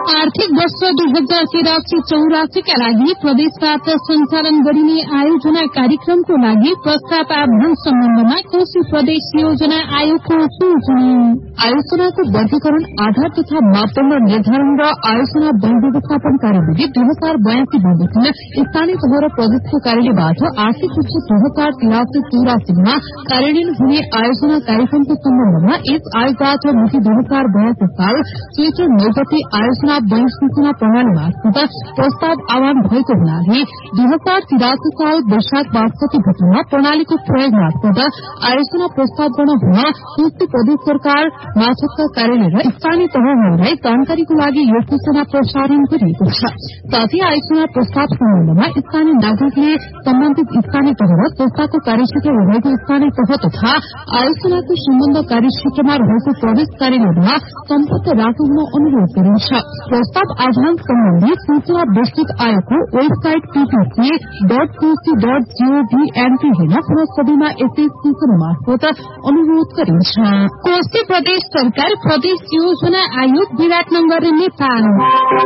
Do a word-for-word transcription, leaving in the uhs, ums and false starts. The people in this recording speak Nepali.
आर्थिक वर्ष दुई हजार तिरासी चौरासीका लागि प्रदेशबाट सञ्चालन गरिने आयोजना कार्यक्रमको लागि प्रस्ताव आह्वान सम्बन्धमा कोशी प्रदेश योजना आयोगको सूचना। आयोजनाको वर्गीकरण आधार तथा मापदण्ड निर्धारण र आयोजना वन व्यवस्थापन कार्यविधि दुई हजार बयासी बमोजिम स्थानीय तह र प्रदेशको कार्यालयबाट आर्थिक वर्ष दुई हजार तिरासी चौरासीमा कार्यान्वयन हुने आयोजना कार्यक्रमको सम्बन्धमा यस आयोगबाट मिति दुई हजार बयासी साल चैत्र नौ गते आयोजना वन सूचना प्रणाली मार्फत प्रस्ताव आह्वान भएको हुनाले दुई हजार तिरासी साल वैशाख बासठी गतेमा प्रणालीको प्रयोग मार्फत आयोजना प्रस्ताव गर्न हुन कोशी प्रदेश सरकार मार्फतका कार्यालय र स्थानीय तहहरूलाई जानकारीको लागि यो सूचना प्रसारण गरिएको छ। साथै आयोजना प्रस्ताव सम्बन्धमा स्थानीय नागरिकले सम्बन्धित स्थानीय तह र संस्थाको कार्यक्षेत्र रहेको स्थानीय तह तथा आयोजनाको सम्बन्ध कार्यक्षेत्रमा रहेको प्रदेश कार्यालयमा सम्पर्क राख्न अनुरोध गरिन्छ। प्रस्ताव आह्वान सम्बन्धी सूचना विस्तृत आयोगको website PPC dot Koshi dot gov NP हेर्न पुनः सबैमा यसै सूचना मार्फत अनुरोध गरिन्छ। कोशी प्रदेश सरकार प्रदेश योजना आयोग विराटनगर नेपाल।